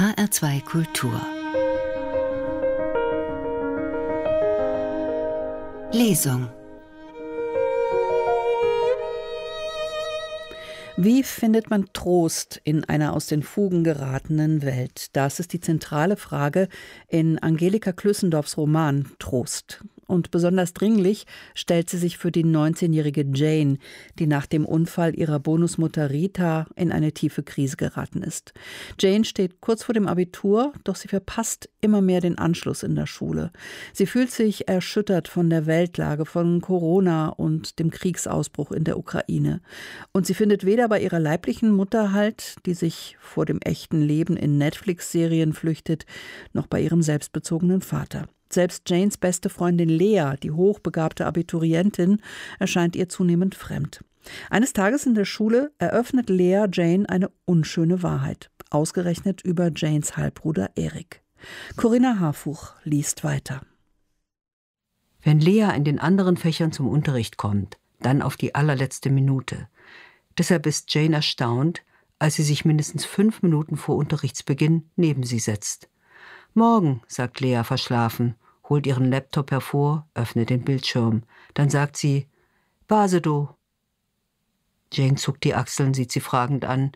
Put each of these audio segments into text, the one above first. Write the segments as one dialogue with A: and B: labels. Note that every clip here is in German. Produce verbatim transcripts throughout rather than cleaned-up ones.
A: H R zwei Kultur. Lesung.
B: Wie findet man Trost in einer aus den Fugen geratenen Welt? Das ist die zentrale Frage in Angelika Klößendorffs Roman Trost. Und besonders dringlich stellt sie sich für die neunzehnjährige Jane, die nach dem Unfall ihrer Bonusmutter Rita in eine tiefe Krise geraten ist. Jane steht kurz vor dem Abitur, doch sie verpasst immer mehr den Anschluss in der Schule. Sie fühlt sich erschüttert von der Weltlage, von Corona und dem Kriegsausbruch in der Ukraine. Und sie findet weder bei ihrer leiblichen Mutter Halt, die sich vor dem echten Leben in Netflix-Serien flüchtet, noch bei ihrem selbstbezogenen Vater. Selbst Janes beste Freundin Lea, die hochbegabte Abiturientin, erscheint ihr zunehmend fremd. Eines Tages in der Schule eröffnet Lea Jane eine unschöne Wahrheit, ausgerechnet über Janes Halbbruder Erik. Corinna Harfuch liest weiter.
C: Wenn Lea in den anderen Fächern zum Unterricht kommt, dann auf die allerletzte Minute. Deshalb ist Jane erstaunt, als sie sich mindestens fünf Minuten vor Unterrichtsbeginn neben sie setzt. »Morgen«, sagt Lea verschlafen, holt ihren Laptop hervor, öffnet den Bildschirm. Dann sagt sie, »Basedow«. Jane zuckt die Achseln, sieht sie fragend an.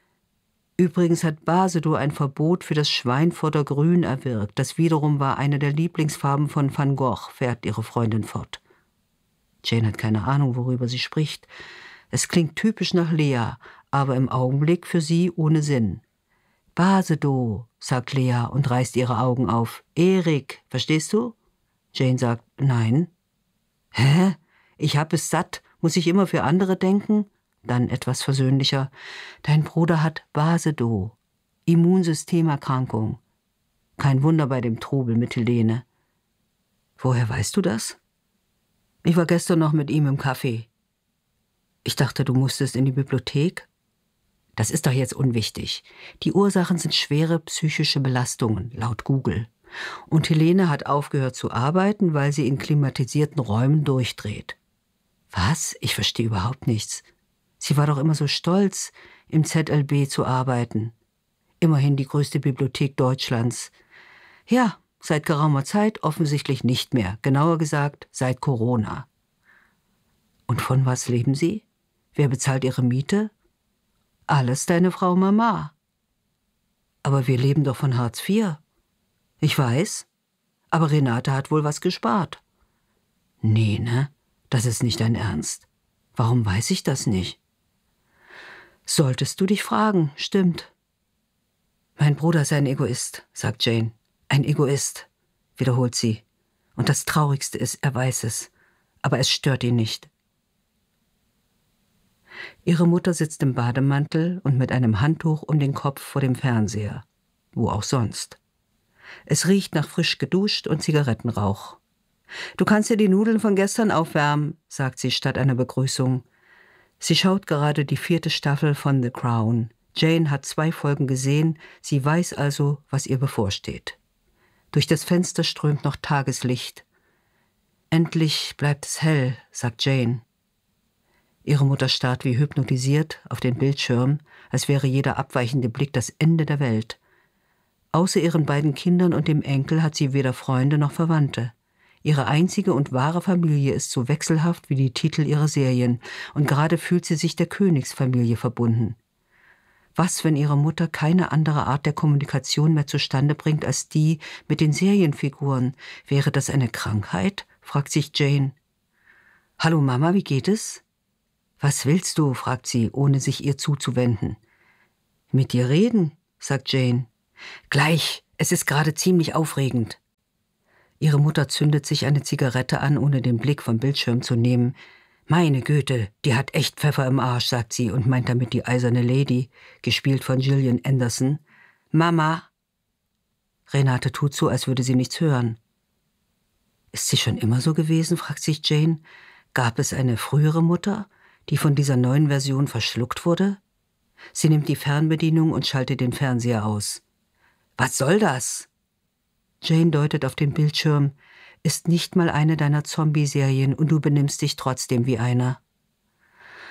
C: Übrigens hat Basedow ein Verbot für das Schweinfurter Grün erwirkt. Das wiederum war eine der Lieblingsfarben von Van Gogh, fährt ihre Freundin fort. Jane hat keine Ahnung, worüber sie spricht. Es klingt typisch nach Lea, aber im Augenblick für sie ohne Sinn. »Basedow«, sagt Lea und reißt ihre Augen auf. »Erik, verstehst du?« Jane sagt, »Nein.« »Hä? Ich hab es satt. Muss ich immer für andere denken?« Dann etwas versöhnlicher. »Dein Bruder hat Basedow. Immunsystemerkrankung. Kein Wunder bei dem Trubel mit Helene.« »Woher weißt du das?« »Ich war gestern noch mit ihm im Café.« »Ich dachte, du musstest in die Bibliothek?« »Das ist doch jetzt unwichtig. Die Ursachen sind schwere psychische Belastungen, laut Google. Und Helene hat aufgehört zu arbeiten, weil sie in klimatisierten Räumen durchdreht.« »Was? Ich verstehe überhaupt nichts. Sie war doch immer so stolz, im Z L B zu arbeiten. Immerhin die größte Bibliothek Deutschlands. Ja, seit geraumer Zeit offensichtlich nicht mehr. Genauer gesagt, seit Corona.« »Und von was leben Sie? Wer bezahlt Ihre Miete?« »Alles deine Frau Mama.« »Aber wir leben doch von Hartz vier.« »Ich weiß, aber Renate hat wohl was gespart.« »Nee, ne? Das ist nicht dein Ernst. Warum weiß ich das nicht?« »Solltest du dich fragen, stimmt.« »Mein Bruder ist ein Egoist«, sagt Jane. »Ein Egoist«, wiederholt sie. »Und das Traurigste ist, er weiß es. Aber es stört ihn nicht.« Ihre Mutter sitzt im Bademantel und mit einem Handtuch um den Kopf vor dem Fernseher. Wo auch sonst. Es riecht nach frisch geduscht und Zigarettenrauch. »Du kannst dir die Nudeln von gestern aufwärmen«, sagt sie statt einer Begrüßung. Sie schaut gerade die vierte Staffel von The Crown. Jane hat zwei Folgen gesehen, sie weiß also, was ihr bevorsteht. Durch das Fenster strömt noch Tageslicht. »Endlich bleibt es hell«, sagt Jane. Ihre Mutter starrt wie hypnotisiert auf den Bildschirm, als wäre jeder abweichende Blick das Ende der Welt. Außer ihren beiden Kindern und dem Enkel hat sie weder Freunde noch Verwandte. Ihre einzige und wahre Familie ist so wechselhaft wie die Titel ihrer Serien, und gerade fühlt sie sich der Königsfamilie verbunden. Was, wenn ihre Mutter keine andere Art der Kommunikation mehr zustande bringt als die mit den Serienfiguren? Wäre das eine Krankheit? Fragt sich Jane. »Hallo Mama, wie geht es?« »Was willst du?« fragt sie, ohne sich ihr zuzuwenden. »Mit dir reden«, sagt Jane. »Gleich, es ist gerade ziemlich aufregend.« Ihre Mutter zündet sich eine Zigarette an, ohne den Blick vom Bildschirm zu nehmen. »Meine Güte, die hat echt Pfeffer im Arsch«, sagt sie und meint damit die eiserne Lady, gespielt von Gillian Anderson. »Mama!« Renate tut so, als würde sie nichts hören. »Ist sie schon immer so gewesen?«, fragt sich Jane. »Gab es eine frühere Mutter, die von dieser neuen Version verschluckt wurde?« Sie nimmt die Fernbedienung und schaltet den Fernseher aus. »Was soll das?« Jane deutet auf den Bildschirm. »Ist nicht mal eine deiner Zombie-Serien und du benimmst dich trotzdem wie einer.«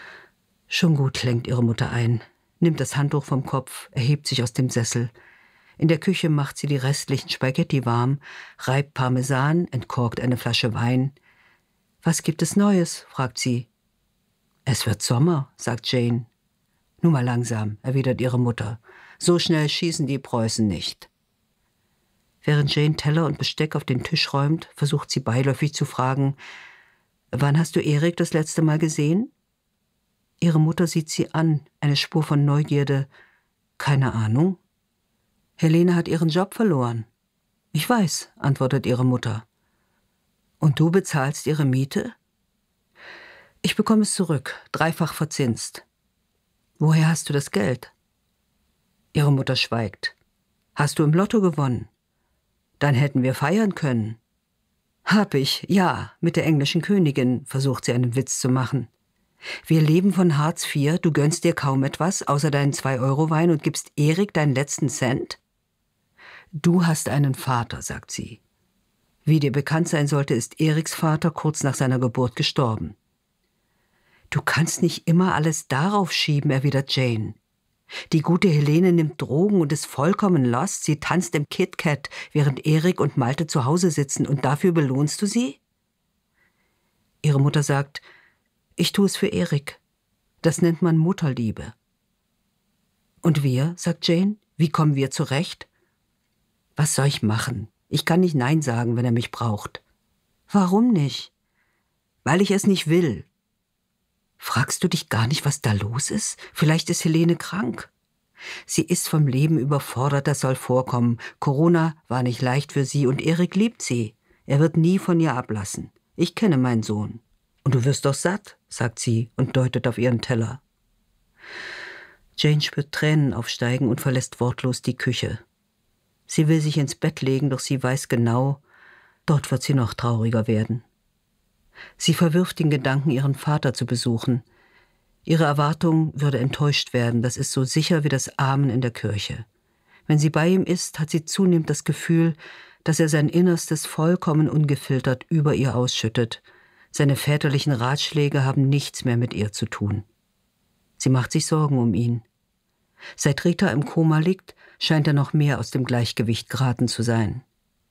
C: »Schon gut«, lenkt ihre Mutter ein, nimmt das Handtuch vom Kopf, erhebt sich aus dem Sessel. In der Küche macht sie die restlichen Spaghetti warm, reibt Parmesan, entkorkt eine Flasche Wein. »Was gibt es Neues?« fragt sie. »Es wird Sommer«, sagt Jane. »Nur mal langsam«, erwidert ihre Mutter. »So schnell schießen die Preußen nicht.« Während Jane Teller und Besteck auf den Tisch räumt, versucht sie beiläufig zu fragen, »Wann hast du Erik das letzte Mal gesehen?« Ihre Mutter sieht sie an, eine Spur von Neugierde. »Keine Ahnung.« »Helene hat ihren Job verloren.« »Ich weiß«, antwortet ihre Mutter. »Und du bezahlst ihre Miete?« »Ich bekomme es zurück, dreifach verzinst.« »Woher hast du das Geld?« Ihre Mutter schweigt. »Hast du im Lotto gewonnen?« »Dann hätten wir feiern können.« »Hab ich, ja, mit der englischen Königin«, versucht sie einen Witz zu machen. »Wir leben von Hartz vier, du gönnst dir kaum etwas, außer deinen zwei-Euro-Wein und gibst Erik deinen letzten Cent?« »Du hast einen Vater«, sagt sie. Wie dir bekannt sein sollte, ist Eriks Vater kurz nach seiner Geburt gestorben. »Du kannst nicht immer alles darauf schieben«, erwidert Jane. »Die gute Helene nimmt Drogen und ist vollkommen lost. Sie tanzt im KitKat, während Erik und Malte zu Hause sitzen, und dafür belohnst du sie?« Ihre Mutter sagt, »Ich tue es für Erik. Das nennt man Mutterliebe.« »Und wir«, sagt Jane, »wie kommen wir zurecht?« »Was soll ich machen? Ich kann nicht Nein sagen, wenn er mich braucht.« »Warum nicht?« »Weil ich es nicht will.« »Fragst du dich gar nicht, was da los ist? Vielleicht ist Helene krank.« »Sie ist vom Leben überfordert, das soll vorkommen. Corona war nicht leicht für sie und Erik liebt sie. Er wird nie von ihr ablassen. Ich kenne meinen Sohn.« »Und du wirst doch satt«, sagt sie und deutet auf ihren Teller. Jane spürt Tränen aufsteigen und verlässt wortlos die Küche. Sie will sich ins Bett legen, doch sie weiß genau, dort wird sie noch trauriger werden. Sie verwirft den Gedanken, ihren Vater zu besuchen. Ihre Erwartung würde enttäuscht werden, das ist so sicher wie das Amen in der Kirche. Wenn sie bei ihm ist, hat sie zunehmend das Gefühl, dass er sein Innerstes vollkommen ungefiltert über ihr ausschüttet. Seine väterlichen Ratschläge haben nichts mehr mit ihr zu tun. Sie macht sich Sorgen um ihn. Seit Rita im Koma liegt, scheint er noch mehr aus dem Gleichgewicht geraten zu sein.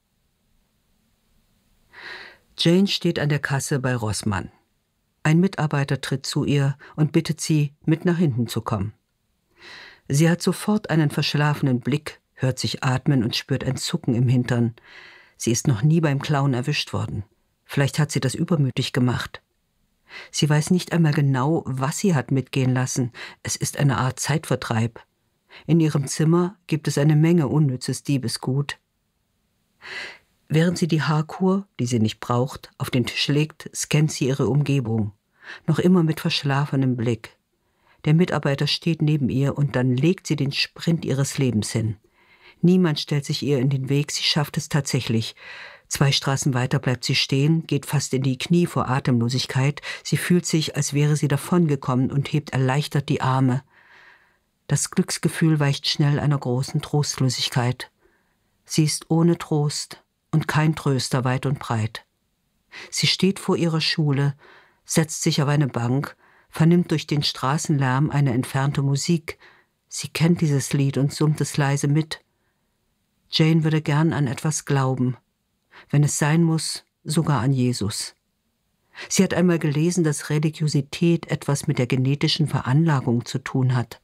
C: Jane steht an der Kasse bei Rossmann. Ein Mitarbeiter tritt zu ihr und bittet sie, mit nach hinten zu kommen. Sie hat sofort einen verschlafenen Blick, hört sich atmen und spürt ein Zucken im Hintern. Sie ist noch nie beim Klauen erwischt worden. Vielleicht hat sie das übermütig gemacht. Sie weiß nicht einmal genau, was sie hat mitgehen lassen. Es ist eine Art Zeitvertreib. In ihrem Zimmer gibt es eine Menge unnützes Diebesgut. Während sie die Haarkur, die sie nicht braucht, auf den Tisch legt, scannt sie ihre Umgebung. Noch immer mit verschlafenem Blick. Der Mitarbeiter steht neben ihr und dann legt sie den Sprint ihres Lebens hin. Niemand stellt sich ihr in den Weg, sie schafft es tatsächlich. Zwei Straßen weiter bleibt sie stehen, geht fast in die Knie vor Atemlosigkeit. Sie fühlt sich, als wäre sie davongekommen und hebt erleichtert die Arme. Das Glücksgefühl weicht schnell einer großen Trostlosigkeit. Sie ist ohne Trost und kein Tröster weit und breit. Sie steht vor ihrer Schule, setzt sich auf eine Bank, vernimmt durch den Straßenlärm eine entfernte Musik. Sie kennt dieses Lied und summt es leise mit. Jane würde gern an etwas glauben. Wenn es sein muss, sogar an Jesus. Sie hat einmal gelesen, dass Religiosität etwas mit der genetischen Veranlagung zu tun hat.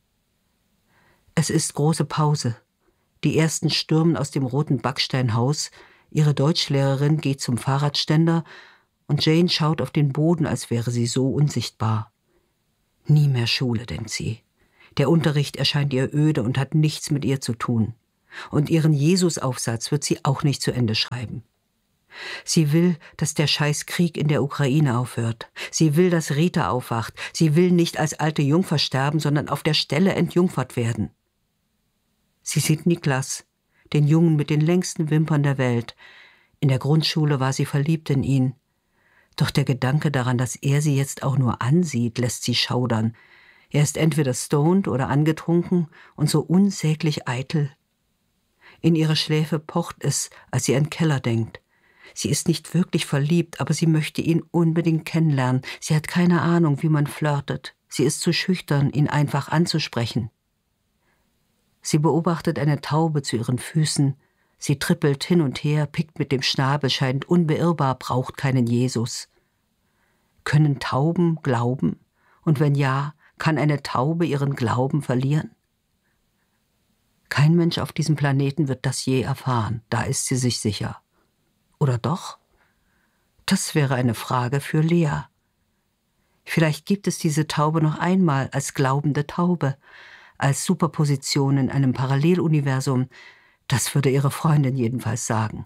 C: Es ist große Pause. Die ersten stürmen aus dem roten Backsteinhaus, ihre Deutschlehrerin geht zum Fahrradständer und Jane schaut auf den Boden, als wäre sie so unsichtbar. Nie mehr Schule, denkt sie. Der Unterricht erscheint ihr öde und hat nichts mit ihr zu tun. Und ihren Jesus-Aufsatz wird sie auch nicht zu Ende schreiben. Sie will, dass der scheiß Krieg in der Ukraine aufhört. Sie will, dass Rita aufwacht. Sie will nicht als alte Jungfer sterben, sondern auf der Stelle entjungfert werden. Sie sieht Niklas, den Jungen mit den längsten Wimpern der Welt. In der Grundschule war sie verliebt in ihn. Doch der Gedanke daran, dass er sie jetzt auch nur ansieht, lässt sie schaudern. Er ist entweder stoned oder angetrunken und so unsäglich eitel. In ihre Schläfe pocht es, als sie an Keller denkt. Sie ist nicht wirklich verliebt, aber sie möchte ihn unbedingt kennenlernen. Sie hat keine Ahnung, wie man flirtet. Sie ist zu schüchtern, ihn einfach anzusprechen. Sie beobachtet eine Taube zu ihren Füßen. Sie trippelt hin und her, pickt mit dem Schnabel, scheint unbeirrbar, braucht keinen Jesus. Können Tauben glauben? Und wenn ja, kann eine Taube ihren Glauben verlieren? Kein Mensch auf diesem Planeten wird das je erfahren, da ist sie sich sicher. Oder doch? Das wäre eine Frage für Lea. Vielleicht gibt es diese Taube noch einmal als glaubende Taube, als Superposition in einem Paralleluniversum. Das würde ihre Freundin jedenfalls sagen.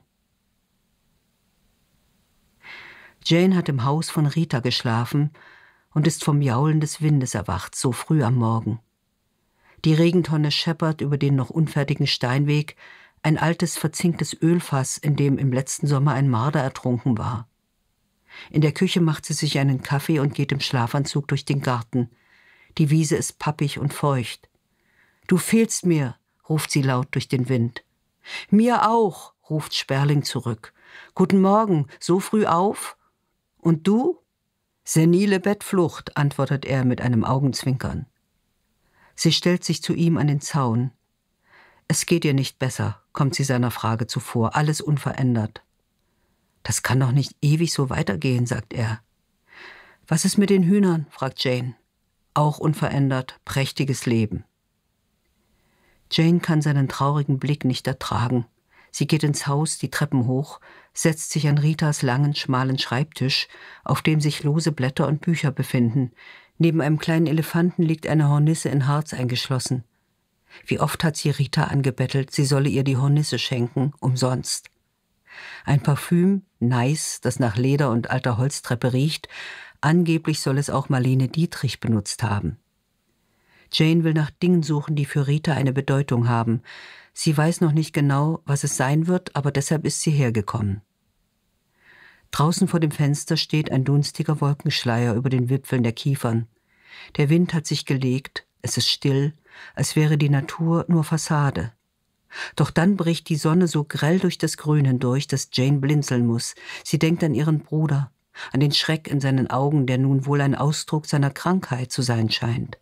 C: Jane hat im Haus von Rita geschlafen und ist vom Jaulen des Windes erwacht, so früh am Morgen. Die Regentonne scheppert über den noch unfertigen Steinweg, ein altes, verzinktes Ölfass, in dem im letzten Sommer ein Marder ertrunken war. In der Küche macht sie sich einen Kaffee und geht im Schlafanzug durch den Garten. Die Wiese ist pappig und feucht. »Du fehlst mir«, ruft sie laut durch den Wind. »Mir auch«, ruft Sperling zurück. »Guten Morgen, so früh auf?« »Und du?« »Senile Bettflucht«, antwortet er mit einem Augenzwinkern. Sie stellt sich zu ihm an den Zaun. »Es geht ihr nicht besser«, kommt sie seiner Frage zuvor, alles unverändert. »Das kann doch nicht ewig so weitergehen«, sagt er. »Was ist mit den Hühnern?«, fragt Jane. »Auch unverändert, prächtiges Leben.« Jane kann seinen traurigen Blick nicht ertragen. Sie geht ins Haus, die Treppen hoch, setzt sich an Ritas langen, schmalen Schreibtisch, auf dem sich lose Blätter und Bücher befinden. Neben einem kleinen Elefanten liegt eine Hornisse in Harz eingeschlossen. Wie oft hat sie Rita angebettelt, sie solle ihr die Hornisse schenken, umsonst. Ein Parfüm, Nice, das nach Leder und alter Holztreppe riecht, angeblich soll es auch Marlene Dietrich benutzt haben. Jane will nach Dingen suchen, die für Rita eine Bedeutung haben. Sie weiß noch nicht genau, was es sein wird, aber deshalb ist sie hergekommen. Draußen vor dem Fenster steht ein dunstiger Wolkenschleier über den Wipfeln der Kiefern. Der Wind hat sich gelegt, es ist still, als wäre die Natur nur Fassade. Doch dann bricht die Sonne so grell durch das Grün hindurch, dass Jane blinzeln muss. Sie denkt an ihren Bruder, an den Schreck in seinen Augen, der nun wohl ein Ausdruck seiner Krankheit zu sein scheint.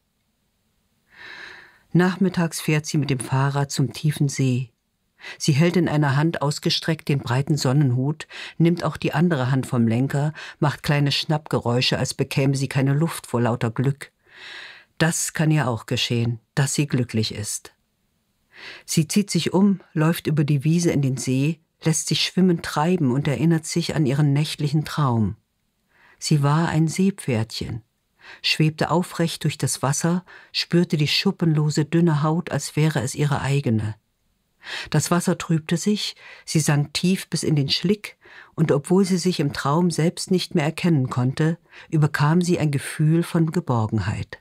C: Nachmittags fährt sie mit dem Fahrrad zum tiefen See. Sie hält in einer Hand ausgestreckt den breiten Sonnenhut, nimmt auch die andere Hand vom Lenker, macht kleine Schnappgeräusche, als bekäme sie keine Luft vor lauter Glück. Das kann ihr auch geschehen, dass sie glücklich ist. Sie zieht sich um, läuft über die Wiese in den See, lässt sich schwimmend treiben und erinnert sich an ihren nächtlichen Traum. Sie war ein Seepferdchen, schwebte aufrecht durch das Wasser, spürte die schuppenlose, dünne Haut, als wäre es ihre eigene. Das Wasser trübte sich, sie sank tief bis in den Schlick, und obwohl sie sich im Traum selbst nicht mehr erkennen konnte, überkam sie ein Gefühl von Geborgenheit.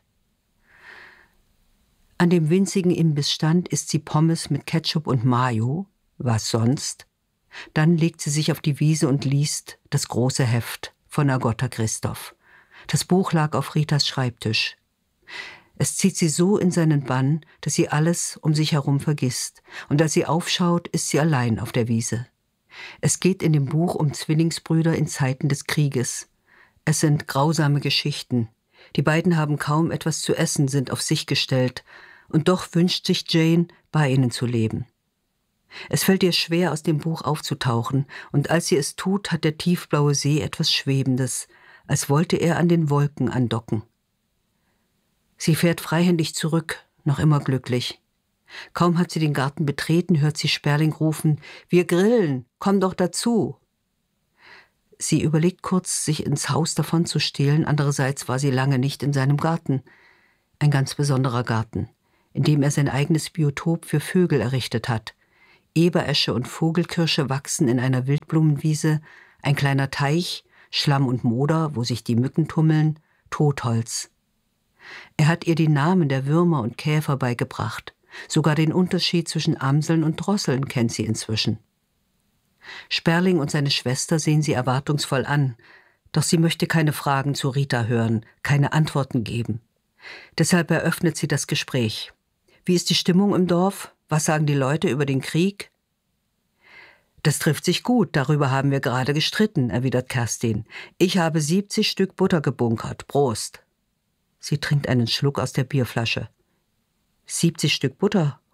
C: An dem winzigen Imbissstand isst sie Pommes mit Ketchup und Mayo, was sonst? Dann legt sie sich auf die Wiese und liest das große Heft von Agota Christoph. Das Buch lag auf Ritas Schreibtisch. Es zieht sie so in seinen Bann, dass sie alles um sich herum vergisst. Und als sie aufschaut, ist sie allein auf der Wiese. Es geht in dem Buch um Zwillingsbrüder in Zeiten des Krieges. Es sind grausame Geschichten. Die beiden haben kaum etwas zu essen, sind auf sich gestellt. Und doch wünscht sich Jane, bei ihnen zu leben. Es fällt ihr schwer, aus dem Buch aufzutauchen. Und als sie es tut, hat der tiefblaue See etwas Schwebendes, als wollte er an den Wolken andocken. Sie fährt freihändig zurück, noch immer glücklich. Kaum hat sie den Garten betreten, hört sie Sperling rufen, »Wir grillen, komm doch dazu!« Sie überlegt kurz, sich ins Haus davon zu stehlen, andererseits war sie lange nicht in seinem Garten. Ein ganz besonderer Garten, in dem er sein eigenes Biotop für Vögel errichtet hat. Eberesche und Vogelkirsche wachsen in einer Wildblumenwiese, ein kleiner Teich, Schlamm und Moder, wo sich die Mücken tummeln, Totholz. Er hat ihr die Namen der Würmer und Käfer beigebracht. Sogar den Unterschied zwischen Amseln und Drosseln kennt sie inzwischen. Sperling und seine Schwester sehen sie erwartungsvoll an, doch sie möchte keine Fragen zu Rita hören, keine Antworten geben. Deshalb eröffnet sie das Gespräch. Wie ist die Stimmung im Dorf? Was sagen die Leute über den Krieg? Das trifft sich gut, darüber haben wir gerade gestritten, erwidert Kerstin. Ich habe siebzig Stück Butter gebunkert. Prost. Sie trinkt einen Schluck aus der Bierflasche. siebzig Stück Butter?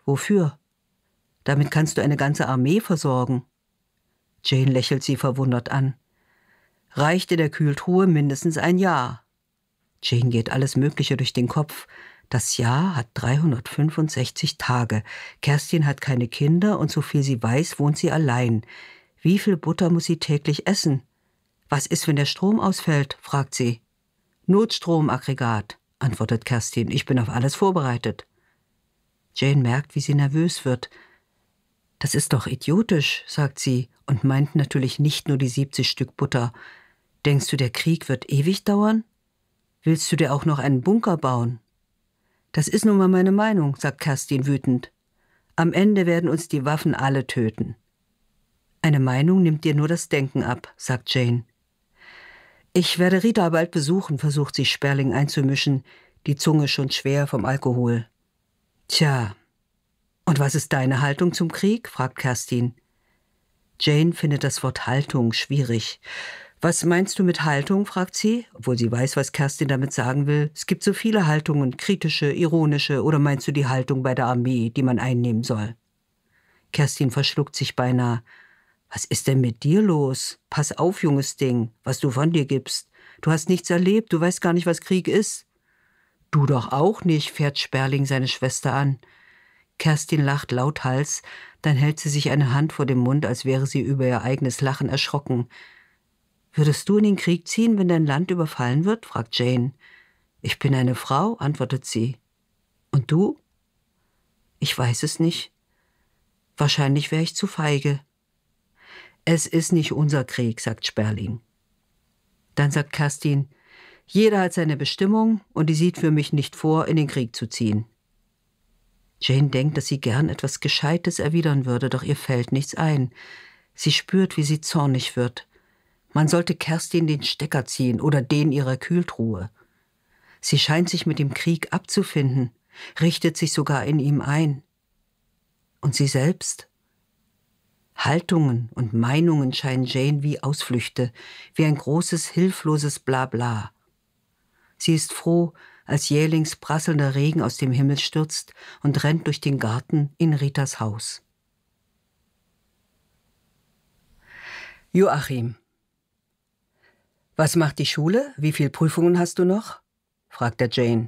C: Wofür? Damit kannst du eine ganze Armee versorgen. Jane lächelt sie verwundert an. Reicht in der Kühltruhe mindestens ein Jahr. Jane geht alles Mögliche durch den Kopf. Das Jahr hat dreihundertfünfundsechzig Tage. Kerstin hat keine Kinder und soviel sie weiß, wohnt sie allein. Wie viel Butter muss sie täglich essen? Was ist, wenn der Strom ausfällt? Fragt sie. Notstromaggregat, antwortet Kerstin. Ich bin auf alles vorbereitet. Jane merkt, wie sie nervös wird. Das ist doch idiotisch, sagt sie und meint natürlich nicht nur die siebzig Stück Butter. Denkst du, der Krieg wird ewig dauern? Willst du dir auch noch einen Bunker bauen? Das ist nun mal meine Meinung, sagt Kerstin wütend. Am Ende werden uns die Waffen alle töten. Eine Meinung nimmt dir nur das Denken ab, sagt Jane. Ich werde Rita bald besuchen, versucht sich Sperling einzumischen, die Zunge schon schwer vom Alkohol. Tja, und was ist deine Haltung zum Krieg? Fragt Kerstin. Jane findet das Wort Haltung schwierig. Was meinst du mit Haltung? Fragt sie, obwohl sie weiß, was Kerstin damit sagen will. Es gibt so viele Haltungen, kritische, ironische, oder meinst du die Haltung bei der Armee, die man einnehmen soll? Kerstin verschluckt sich beinahe. Was ist denn mit dir los? Pass auf, junges Ding, was du von dir gibst. Du hast nichts erlebt, du weißt gar nicht, was Krieg ist. Du doch auch nicht, fährt Sperling seine Schwester an. Kerstin lacht lauthals, dann hält sie sich eine Hand vor dem Mund, als wäre sie über ihr eigenes Lachen erschrocken. Würdest du in den Krieg ziehen, wenn dein Land überfallen wird? Fragt Jane. Ich bin eine Frau, antwortet sie. Und du? Ich weiß es nicht. Wahrscheinlich wäre ich zu feige. Es ist nicht unser Krieg, sagt Sperling. Dann sagt Kerstin, jeder hat seine Bestimmung und die sieht für mich nicht vor, in den Krieg zu ziehen. Jane denkt, dass sie gern etwas Gescheites erwidern würde, doch ihr fällt nichts ein. Sie spürt, wie sie zornig wird. Man sollte Kerstin den Stecker ziehen oder den ihrer Kühltruhe. Sie scheint sich mit dem Krieg abzufinden, richtet sich sogar in ihm ein. Und sie selbst? Haltungen und Meinungen scheinen Jane wie Ausflüchte, wie ein großes, hilfloses Blabla. Sie ist froh, als jählings prasselnder Regen aus dem Himmel stürzt und rennt durch den Garten in Ritas Haus. Joachim. Was macht die Schule? Wie viele Prüfungen hast du noch? Fragt er Jane.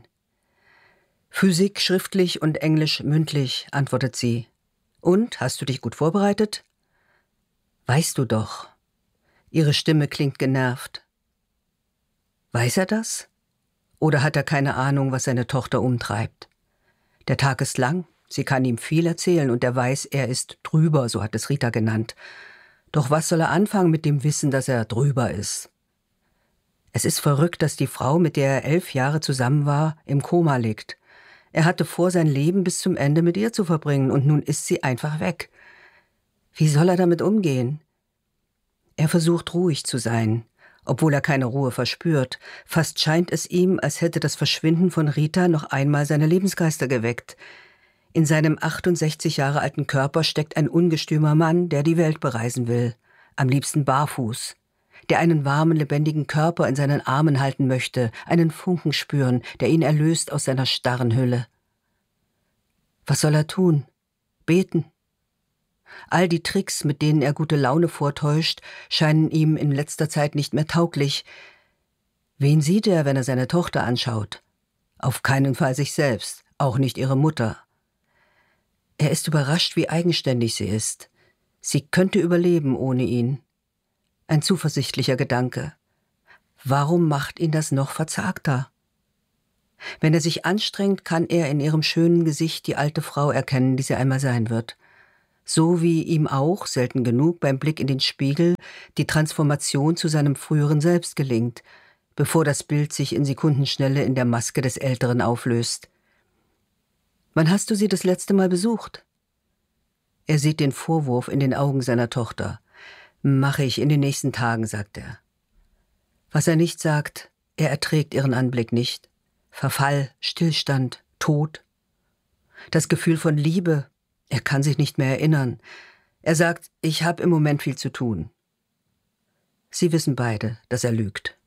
C: Physik schriftlich und Englisch mündlich, antwortet sie. Und, hast du dich gut vorbereitet? Weißt du doch. Ihre Stimme klingt genervt. Weiß er das? Oder hat er keine Ahnung, was seine Tochter umtreibt? Der Tag ist lang, sie kann ihm viel erzählen und er weiß, er ist drüber, so hat es Rita genannt. Doch was soll er anfangen mit dem Wissen, dass er drüber ist? Es ist verrückt, dass die Frau, mit der er elf Jahre zusammen war, im Koma liegt. Er hatte vor, sein Leben bis zum Ende mit ihr zu verbringen und nun ist sie einfach weg. Wie soll er damit umgehen? Er versucht ruhig zu sein, obwohl er keine Ruhe verspürt. Fast scheint es ihm, als hätte das Verschwinden von Rita noch einmal seine Lebensgeister geweckt. In seinem achtundsechzig Jahre alten Körper steckt ein ungestümer Mann, der die Welt bereisen will, am liebsten barfuß, der einen warmen, lebendigen Körper in seinen Armen halten möchte, einen Funken spüren, der ihn erlöst aus seiner starren Hülle. Was soll er tun? Beten? All die Tricks, mit denen er gute Laune vortäuscht, scheinen ihm in letzter Zeit nicht mehr tauglich. Wen sieht er, wenn er seine Tochter anschaut? Auf keinen Fall sich selbst, auch nicht ihre Mutter. Er ist überrascht, wie eigenständig sie ist. Sie könnte überleben ohne ihn. Ein zuversichtlicher Gedanke. Warum macht ihn das noch verzagter? Wenn er sich anstrengt, kann er in ihrem schönen Gesicht die alte Frau erkennen, die sie einmal sein wird. So wie ihm auch, selten genug, beim Blick in den Spiegel die Transformation zu seinem früheren Selbst gelingt, bevor das Bild sich in Sekundenschnelle in der Maske des Älteren auflöst. Wann hast du sie das letzte Mal besucht? Er sieht den Vorwurf in den Augen seiner Tochter. Mache ich in den nächsten Tagen, sagt er. Was er nicht sagt, er erträgt ihren Anblick nicht. Verfall, Stillstand, Tod. Das Gefühl von Liebe, er kann sich nicht mehr erinnern. Er sagt, ich habe im Moment viel zu tun. Sie wissen beide, dass er lügt.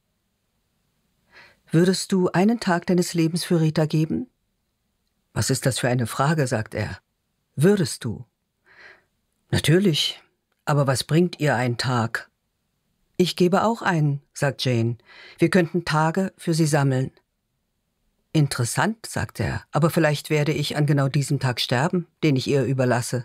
C: Würdest du einen Tag deines Lebens für Rita geben? Was ist das für eine Frage, sagt er. Würdest du? Natürlich. Aber was bringt ihr ein Tag? Ich gebe auch einen, sagt Jane. Wir könnten Tage für sie sammeln. Interessant, sagt er, aber vielleicht werde ich an genau diesem Tag sterben, den ich ihr überlasse.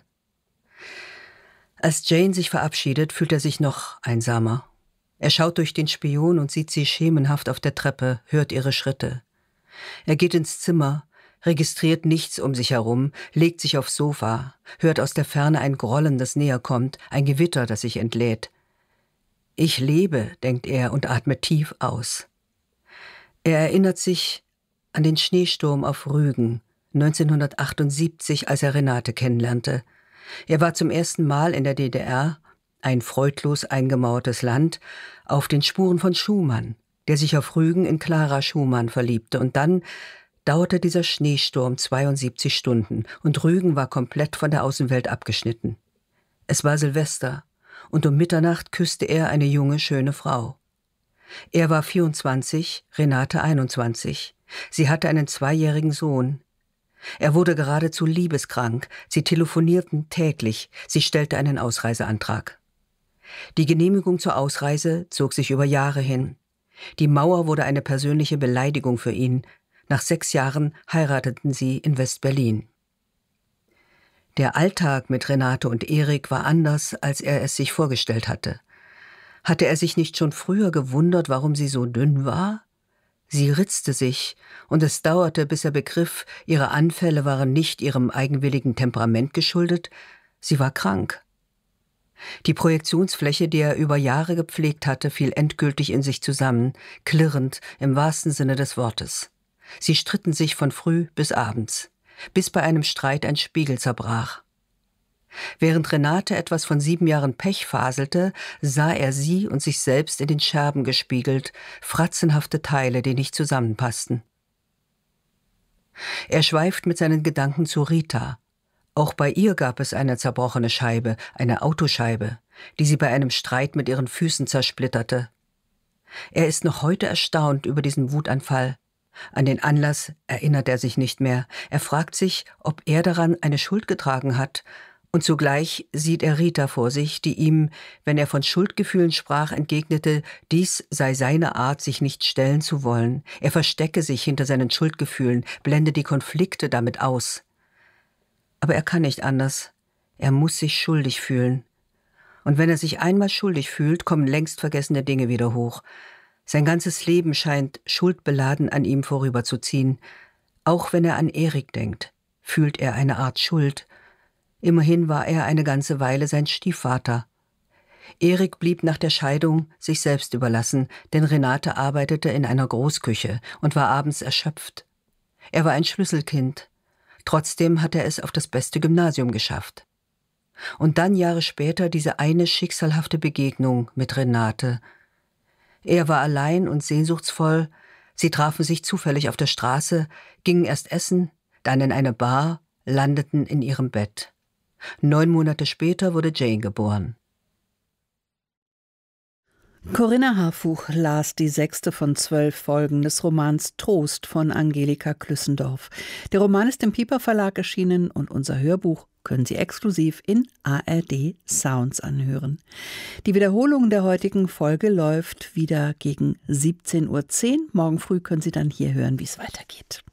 C: Als Jane sich verabschiedet, fühlt er sich noch einsamer. Er schaut durch den Spion und sieht sie schemenhaft auf der Treppe, hört ihre Schritte. Er geht ins Zimmer, registriert nichts um sich herum, legt sich aufs Sofa, hört aus der Ferne ein Grollen, das näher kommt, ein Gewitter, das sich entlädt. Ich lebe, denkt er und atmet tief aus. Er erinnert sich an den Schneesturm auf Rügen, neunzehnhundertachtundsiebzig, als er Renate kennenlernte. Er war zum ersten Mal in der D D R, ein freudlos eingemauertes Land, auf den Spuren von Schumann, der sich auf Rügen in Clara Schumann verliebte. Und dann dauerte dieser Schneesturm zweiundsiebzig Stunden und Rügen war komplett von der Außenwelt abgeschnitten. Es war Silvester und um Mitternacht küsste er eine junge, schöne Frau. Er war vierundzwanzig, Renate einundzwanzig. Sie hatte einen zweijährigen Sohn. Er wurde geradezu liebeskrank. Sie telefonierten täglich. Sie stellte einen Ausreiseantrag. Die Genehmigung zur Ausreise zog sich über Jahre hin. Die Mauer wurde eine persönliche Beleidigung für ihn. Nach sechs Jahren heirateten sie in West-Berlin. Der Alltag mit Renate und Erik war anders, als er es sich vorgestellt hatte. Hatte er sich nicht schon früher gewundert, warum sie so dünn war? Sie ritzte sich, und es dauerte, bis er begriff, ihre Anfälle waren nicht ihrem eigenwilligen Temperament geschuldet, sie war krank. Die Projektionsfläche, die er über Jahre gepflegt hatte, fiel endgültig in sich zusammen, klirrend im wahrsten Sinne des Wortes. Sie stritten sich von früh bis abends, bis bei einem Streit ein Spiegel zerbrach. Während Renate etwas von sieben Jahren Pech faselte, sah er sie und sich selbst in den Scherben gespiegelt, fratzenhafte Teile, die nicht zusammenpassten. Er schweift mit seinen Gedanken zu Rita. Auch bei ihr gab es eine zerbrochene Scheibe, eine Autoscheibe, die sie bei einem Streit mit ihren Füßen zersplitterte. Er ist noch heute erstaunt über diesen Wutanfall. An den Anlass erinnert er sich nicht mehr. Er fragt sich, ob er daran eine Schuld getragen hat, und zugleich sieht er Rita vor sich, die ihm, wenn er von Schuldgefühlen sprach, entgegnete, dies sei seine Art, sich nicht stellen zu wollen. Er verstecke sich hinter seinen Schuldgefühlen, blende die Konflikte damit aus. Aber er kann nicht anders. Er muss sich schuldig fühlen. Und wenn er sich einmal schuldig fühlt, kommen längst vergessene Dinge wieder hoch. Sein ganzes Leben scheint schuldbeladen an ihm vorüberzuziehen. Auch wenn er an Erik denkt, fühlt er eine Art Schuld. Immerhin war er eine ganze Weile sein Stiefvater. Erik blieb nach der Scheidung sich selbst überlassen, denn Renate arbeitete in einer Großküche und war abends erschöpft. Er war ein Schlüsselkind. Trotzdem hatte er es auf das beste Gymnasium geschafft. Und dann Jahre später diese eine schicksalhafte Begegnung mit Renate. Er war allein und sehnsuchtsvoll. Sie trafen sich zufällig auf der Straße, gingen erst essen, dann in eine Bar, landeten in ihrem Bett. Neun Monate später wurde Jane geboren.
B: Corinna Harfuch las die sechste von zwölf Folgen des Romans Trost von Angelika Klüssendorf. Der Roman ist im Piper Verlag erschienen und unser Hörbuch können Sie exklusiv in A R D Sounds anhören. Die Wiederholung der heutigen Folge läuft wieder gegen siebzehn Uhr zehn. Morgen früh können Sie dann hier hören, wie es weitergeht.